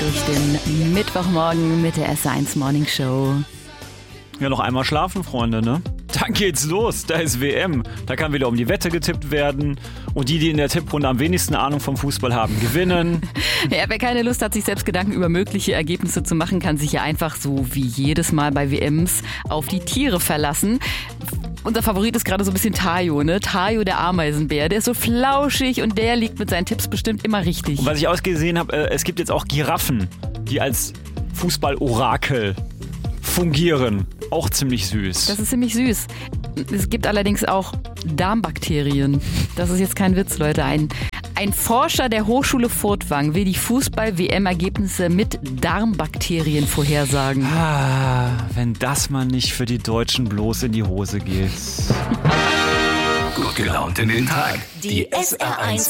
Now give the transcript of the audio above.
durch den Mittwochmorgen mit der S1 Morning Show. Ja, noch einmal schlafen, Freunde, ne? Dann geht's los, da ist WM. Da kann wieder um die Wette getippt werden. Und die in der Tipprunde am wenigsten Ahnung vom Fußball haben, gewinnen. Ja, wer keine Lust hat, sich selbst Gedanken über mögliche Ergebnisse zu machen, kann sich ja einfach so wie jedes Mal bei WMs auf die Tiere verlassen. Unser Favorit ist gerade so ein bisschen Tayo, ne? Tayo, der Ameisenbär. Der ist so flauschig und der liegt mit seinen Tipps bestimmt immer richtig. Und was ich ausgesehen habe, es gibt jetzt auch Giraffen, die als Fußballorakel fungieren. Auch ziemlich süß. Das ist ziemlich süß. Es gibt allerdings auch Darmbakterien. Das ist jetzt kein Witz, Leute. Ein Forscher der Hochschule Furtwangen will die Fußball-WM-Ergebnisse mit Darmbakterien vorhersagen. Wenn das mal nicht für die Deutschen bloß in die Hose geht. Gut gelaunt in den Tag. Die SR1